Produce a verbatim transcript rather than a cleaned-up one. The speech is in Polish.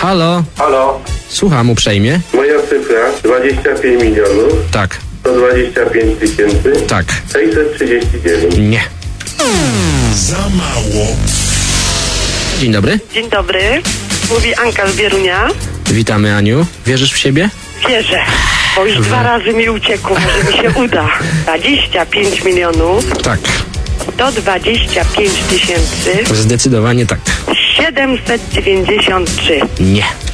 Halo? Halo, Słucham uprzejmie. moja cyfra dwadzieścia pięć milionów Tak, sto dwadzieścia pięć tysięcy tak. sześćset trzydzieści dziewięć. Nie. Za mało. Dzień dobry. Dzień dobry, mówi Anka z Bierunia. Witamy, Aniu. Wierzysz w siebie? Wierzę, bo już dwa razy mi uciekło, może mi się uda. dwadzieścia pięć milionów Tak. sto dwadzieścia pięć tysięcy Zdecydowanie tak. siedemset dziewięćdziesiąt trzy. Nie.